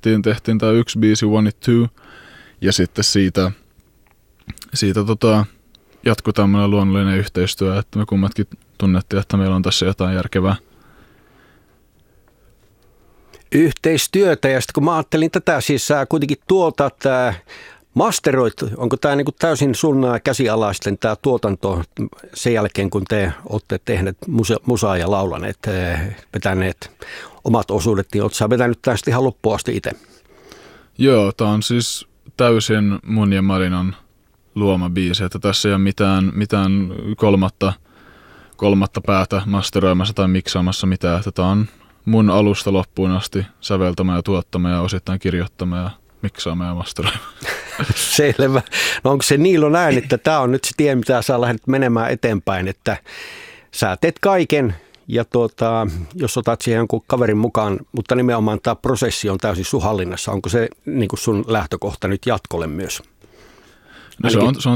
tehtiin tämä yksi biisi, One It Two, ja sitten siitä jatkui tämmöinen luonnollinen yhteistyö, että me kummatkin tunnettiin, että meillä on tässä jotain järkevää. Yhteistyötä, ja sitten kun mä ajattelin tätä, siis sä kuitenkin tuotat, masteroit, onko tämä niin kuin täysin sun käsialaisten tämä tuotanto sen jälkeen, kun te olette tehneet musaa ja laulaneet, vetäneet omat osuudet, niin oletko sä vetänyt tästä ihan loppuun asti itse? Joo, tämä on siis täysin mun ja Marinan luoma biisi, että tässä ei ole mitään kolmatta päätä masteroimassa tai miksaamassa mitään, että tämä on mun alusta loppuun asti säveltämä ja tuottama ja osittain kirjoittama ja miksaama ja masteroima. Selvä. No onko se Niilo näin, että tämä on nyt se tie, mitä sä lähdet menemään eteenpäin, että sä teet kaiken ja jos otat siihen jonkun kaverin mukaan, mutta nimenomaan tämä prosessi on täysin sun hallinnassa. Onko se niin kuin sun lähtökohta nyt jatkolle myös? No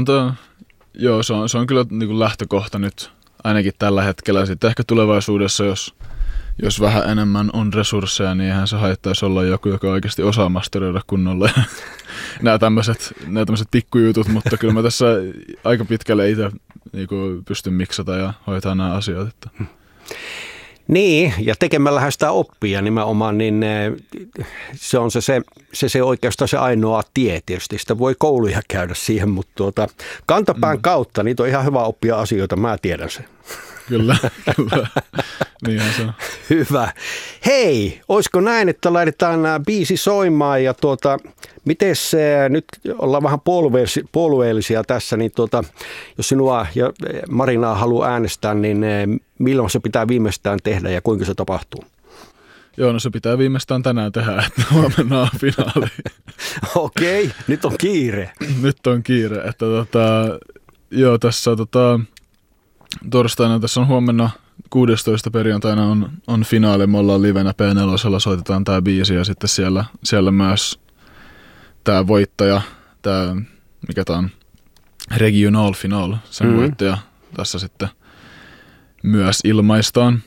se on kyllä niin kuin lähtökohta nyt ainakin tällä hetkellä. Sitten ehkä tulevaisuudessa, jos vähän enemmän on resursseja, niin eihän se haittaisi olla joku, joka oikeasti osaa masteroida kunnolla. Nämä tämmöiset pikkujutut, mutta kyllä mä tässä aika pitkälle itse niin pystyn miksata ja hoitaa nämä asiat. Että. Niin, ja tekemällähän sitä oppia nimenomaan, niin se on se oikeastaan se ainoa tie tietysti. Sitä voi kouluja käydä siihen, mutta kantapään kautta niitä on ihan hyvä oppia asioita, mä tiedän sen. Kyllä. Niinhän se on. Hyvä. Hei, olisiko näin, että laitetaan biisi soimaan ja mites nyt ollaan vähän puolueellisia tässä, niin jos sinua ja Marinaa haluaa äänestää, niin milloin se pitää viimeistään tehdä ja kuinka se tapahtuu? Joo, no se pitää viimeistään tänään tehdä, että huomenna on finaali. Okei, nyt on kiire. Nyt on kiire, että joo, tässä torstaina, tässä on huomenna 16. perjantaina on finaali, me ollaan livenä P4, soitetaan tämä biisi ja sitten siellä myös tämä voittaja, tämä, mikä tämä on, Regional Final, sen voittaja tässä sitten myös ilmaistaan.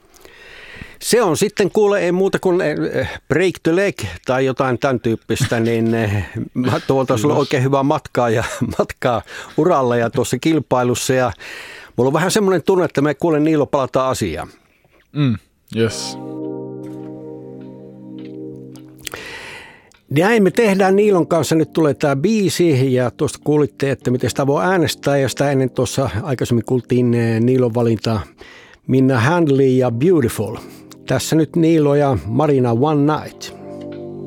Se on sitten kuule ei muuta kuin break the leg tai jotain tämän tyyppistä, niin mä tuolta sulla oikein hyvää matkaa uralla ja tuossa kilpailussa ja mulla on vähän semmoinen tunne, että me kuulen Niilo palataan asiaan. Yes. Näin me tehdään Niilon kanssa. Nyt tulee tämä biisi ja tuosta kuulitte, että miten sitä voi äänestää. Ja sitä ennen tuossa aikaisemmin kuultiin Niilon valinta Minna Handley ja Beautiful. Tässä nyt Niilo ja Marina One Night.